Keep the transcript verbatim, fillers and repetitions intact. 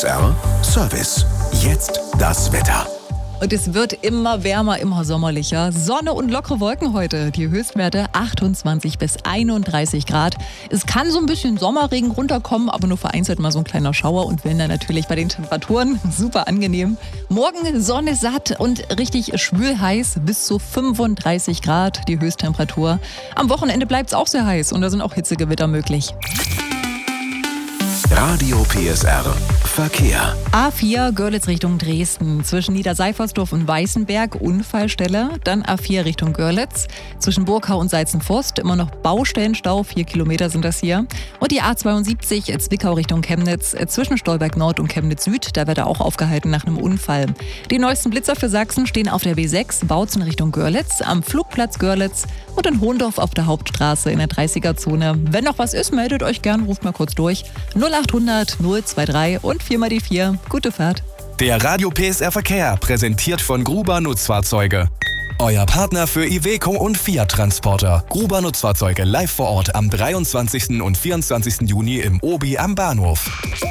S R Service. Jetzt das Wetter. Und es wird immer wärmer, immer sommerlicher. Sonne und lockere Wolken heute. Die Höchstwerte achtundzwanzig bis einunddreißig Grad. Es kann so ein bisschen Sommerregen runterkommen, aber nur vereinzelt mal so ein kleiner Schauer und wenn dann natürlich bei den Temperaturen super angenehm. Morgen Sonne satt und richtig schwülheiß, bis zu fünfunddreißig Grad die Höchsttemperatur. Am Wochenende bleibt es auch sehr heiß und da sind auch Hitzegewitter möglich. Radio P S R Verkehr. A vier Görlitz Richtung Dresden. Zwischen Niederseifersdorf und Weißenberg Unfallstelle. Dann A vier Richtung Görlitz. Zwischen Burkau und Salzenforst immer noch Baustellenstau. Vier Kilometer sind das hier. Und die A zweiundsiebzig Zwickau Richtung Chemnitz. Zwischen Stolberg Nord und Chemnitz Süd. Da wird er auch aufgehalten nach einem Unfall. Die neuesten Blitzer für Sachsen stehen auf der B sechs Bautzen Richtung Görlitz. Am Flugplatz Görlitz. Und in Hohndorf auf der Hauptstraße in der dreißiger-Zone. Wenn noch was ist, meldet euch gern. Ruft mal kurz durch. null achthundert null zweiundzwanzig und vier mal die vier. Gute Fahrt. Der Radio P S R Verkehr, präsentiert von Gruber Nutzfahrzeuge. Euer Partner für Iveco und Fiat Transporter. Gruber Nutzfahrzeuge live vor Ort am dreiundzwanzigsten und vierundzwanzigsten Juni im Obi am Bahnhof.